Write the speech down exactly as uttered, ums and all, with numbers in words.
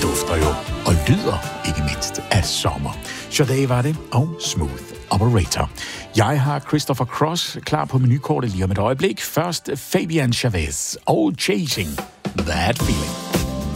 dufter jo og lyder ikke mindst af sommer. Sade var det, og Smooth Operator. Jeg har Christopher Cross klar på menukortet lige om et øjeblik. Først Fabian Chavez og Chasing That Feeling.